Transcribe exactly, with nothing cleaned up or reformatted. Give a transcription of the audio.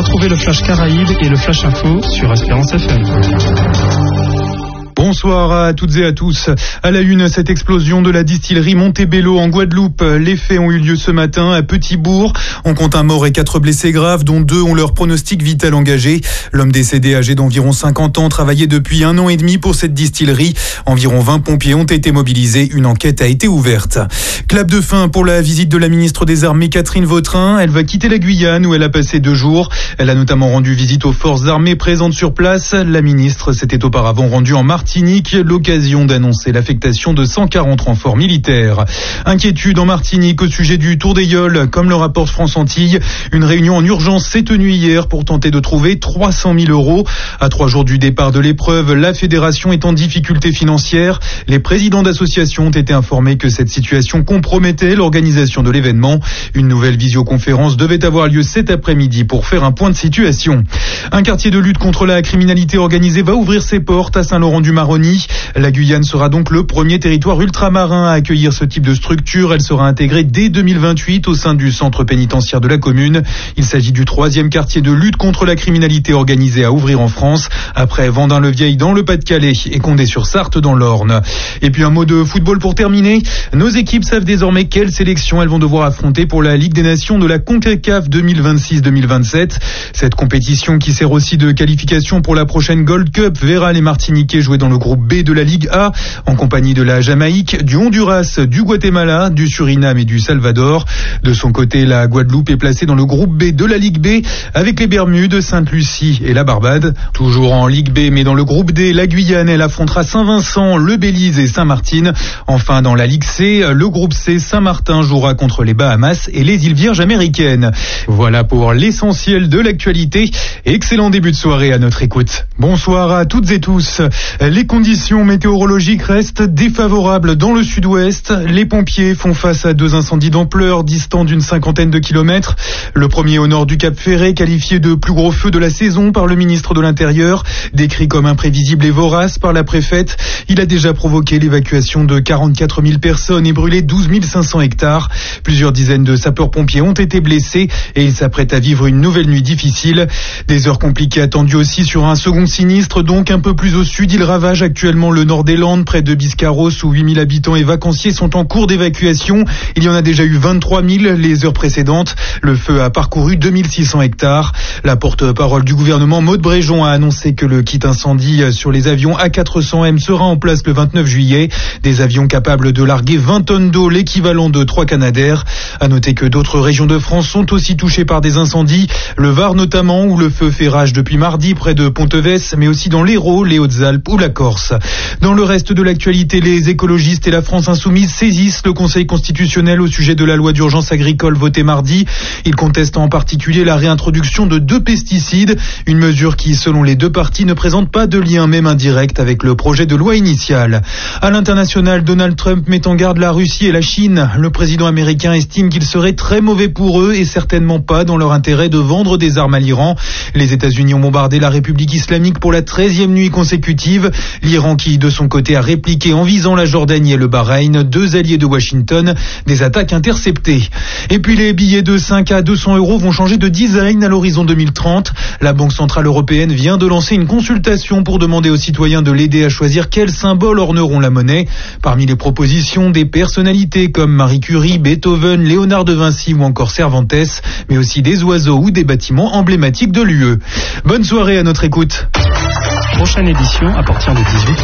Retrouvez le Flash Caraïbes et le Flash Info sur Espérance F M. Bonsoir à toutes et à tous. À la une, cette explosion de la distillerie Montebello en Guadeloupe. Les faits ont eu lieu ce matin à Petit-Bourg. On compte un mort et quatre blessés graves, dont deux ont leur pronostic vital engagé. L'homme décédé, âgé d'environ cinquante ans, travaillait depuis un an et demi pour cette distillerie. Environ vingt pompiers ont été mobilisés. Une enquête a été ouverte. Clap de fin pour la visite de la ministre des Armées, Catherine Vautrin. Elle va quitter la Guyane où elle a passé deux jours. Elle a notamment rendu visite aux forces armées présentes sur place. La ministre s'était auparavant rendue en Martinique, l'occasion d'annoncer l'affectation de cent quarante renforts militaires. Inquiétude en Martinique au sujet du Tour des Yoles. Comme le rapporte France Antilles, une réunion en urgence s'est tenue hier pour tenter de trouver trois cent mille euros. À trois jours du départ de l'épreuve, la fédération est en difficulté financière. Les présidents d'associations ont été informés que cette situation compromettait l'organisation de l'événement. Une nouvelle visioconférence devait avoir lieu cet après-midi pour faire un point de situation. Un quartier de lutte contre la criminalité organisée va ouvrir ses portes à Saint-Laurent-du-Maroni. La Guyane sera donc le premier territoire ultramarin à accueillir ce type de structure. Elle sera intégrée dès deux mille vingt-huit au sein du centre pénitentiaire de la commune. Il s'agit du troisième quartier de lutte contre la criminalité organisée à ouvrir en France, après Vendin-le-Vieil dans le Pas-de-Calais et Condé-sur-Sarthe dans l'Orne. Et puis un mot de football pour terminer. Nos équipes savent désormais quelles sélections elles vont devoir affronter pour la Ligue des Nations de la CONCACAF deux mille vingt-six deux mille vingt-sept. Cette compétition, qui sert aussi de qualification pour la prochaine Gold Cup, verra les Martiniquais jouer dans le groupe B de la Ligue A, en compagnie de la Jamaïque, du Honduras, du Guatemala, du Suriname et du Salvador. De son côté, la Guadeloupe est placée dans le groupe B de la Ligue B, avec les Bermudes, Sainte-Lucie et la Barbade. Toujours en Ligue B, mais dans le groupe D, la Guyane, elle affrontera Saint-Vincent, le Belize et Saint-Martin. Enfin, dans la Ligue C, le groupe C, Saint-Martin jouera contre les Bahamas et les îles Vierges américaines. Voilà pour l'essentiel de l'actualité. Excellent début de soirée à notre écoute. Bonsoir à toutes et tous. Les conditions météorologiques restent défavorables dans le sud-ouest. Les pompiers font face à deux incendies d'ampleur distants d'une cinquantaine de kilomètres. Le premier au nord du Cap Ferret, qualifié de plus gros feu de la saison par le ministre de l'Intérieur, décrit comme imprévisible et vorace par la préfète. Il a déjà provoqué l'évacuation de quarante-quatre mille personnes et brûlé douze mille cinq cents hectares. Plusieurs dizaines de sapeurs-pompiers ont été blessés et ils s'apprêtent à vivre une nouvelle nuit difficile. Des heures compliquées attendues aussi sur un second sinistre, donc un peu plus au sud. Il ravage actuellement le nord des Landes, près de Biscarrosse, où huit mille habitants et vacanciers sont en cours d'évacuation. Il y en a déjà eu vingt-trois mille les heures précédentes. Le feu a parcouru deux mille six cents hectares. La porte-parole du gouvernement, Maud Bréjon, a annoncé que le kit incendie sur les avions A quatre cents M sera en place le vingt-neuf juillet. Des avions capables de larguer vingt tonnes d'eau, l'équivalent de trois Canadair. À noter que d'autres régions de France sont aussi touchées par des incendies. Le Var notamment, où le feu fait rage depuis mardi près de Ponteves, mais aussi dans l'Hérault, les Hautes-Alpes ou la Corse. Dans le reste de l'actualité, les écologistes et la France insoumise saisissent le Conseil constitutionnel au sujet de la loi d'urgence agricole votée mardi. Ils contestent en particulier la réintroduction de deux pesticides, une mesure qui, selon les deux parties, ne présente pas de lien même indirect avec le projet de loi initial. À l'international, Donald Trump met en garde la Russie et la Chine. Le président américain estime qu'il serait très mauvais pour eux et certainement pas dans leur intérêt de vendre des armes à l'Iran. Les États-Unis ont bombardé la République islamique pour la treizième nuit consécutive. L'Iran qui, de son côté, a répliqué en visant la Jordanie et le Bahreïn, deux alliés de Washington, des attaques interceptées. Et puis les billets de cinq à deux cents euros vont changer de design à l'horizon deux mille trente. La Banque Centrale Européenne vient de lancer une consultation pour demander aux citoyens de l'aider à choisir quels symboles orneront la monnaie. Parmi les propositions, des personnalités comme Marie Curie, Beethoven, Léonard de Vinci ou encore Cervantes, mais aussi des oiseaux ou des bâtiments emblématiques de l'U E. Bonne soirée à notre écoute. Prochaine édition à partir de dix-huit heures.